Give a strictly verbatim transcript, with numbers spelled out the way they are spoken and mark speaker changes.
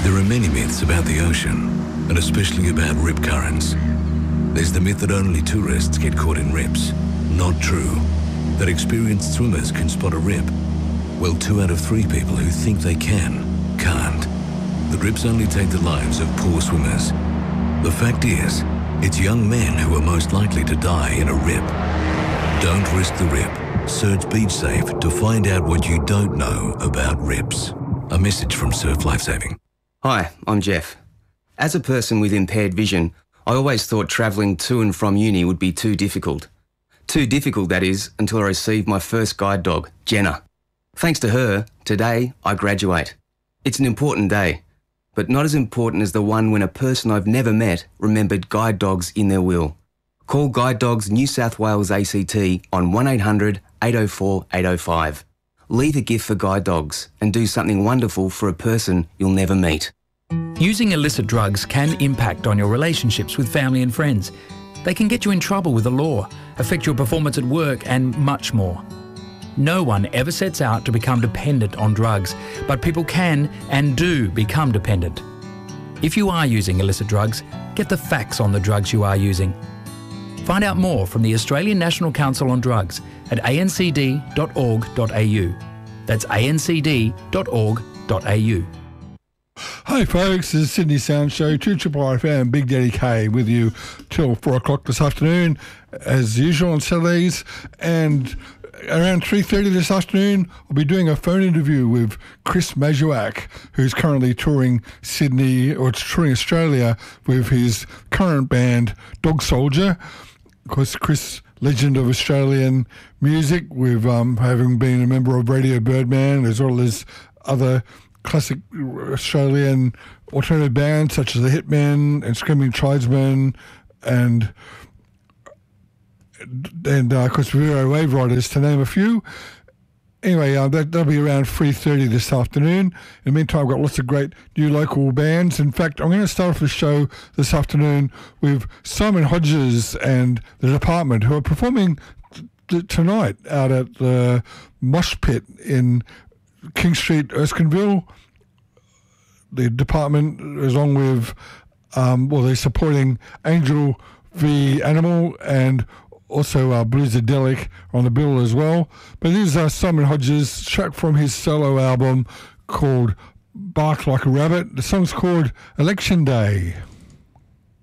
Speaker 1: There are many myths about the ocean, and especially about rip currents. There's the myth that only tourists get caught in rips. Not true. That experienced swimmers can spot a rip. Well, two out of three people who think they can, can't. The rips only take the lives of poor swimmers. The fact is, it's young men who are most likely to die in a rip. Don't risk the rip. Search BeachSafe to find out what you don't know about rips. A message from Surf Lifesaving.
Speaker 2: Hi, I'm Jeff. As a person with impaired vision, I always thought travelling to and from uni would be too difficult. Too difficult, that is, until I received my first guide dog, Jenna. Thanks to her, today I graduate. It's an important day, but not as important as the one when a person I've never met remembered guide dogs in their will. Call Guide Dogs New South Wales A C T on one eight hundred, eight oh four, eight oh five. Leave a gift for guide dogs and do something wonderful for a person you'll never meet.
Speaker 3: Using illicit drugs can impact on your relationships with family and friends. They can get you in trouble with the law, affect your performance at work and much more. No one ever sets out to become dependent on drugs, but people can and do become dependent. If you are using illicit drugs, get the facts on the drugs you are using. Find out more from the Australian National Council on Drugs at a n c d dot org dot a u. That's a n c d dot org dot a u.
Speaker 4: Hi folks, this is Sydney Sound Show, two Triple R F M, Big Daddy K with you till four o'clock this afternoon, as usual on Saturdays, and around three thirty this afternoon, I'll be doing a phone interview with Chris Mazuak, who's currently touring Sydney, or touring Australia with his current band, Dog Soldier. Of course, Chris, legend of Australian music, with um, having been a member of Radio Birdman, as well as other classic Australian alternative bands such as the Hitmen and Screaming Tribesmen, and and uh, of course Vero Wave Riders, to name a few. Anyway, uh, that, that'll be around three thirty this afternoon. In the meantime, I've got lots of great new local bands. In fact, I'm going to start off the show this afternoon with Simon Hodges and The Department, who are performing t- tonight out at the Mosh Pit in King Street, Erskineville. The Department, along with, um, well, they're supporting Angel v Animal and also uh, Bluesadelic on the bill as well. But this is uh, Simon Hodges' track from his solo album called Bark Like a Rabbit. The song's called Election Day.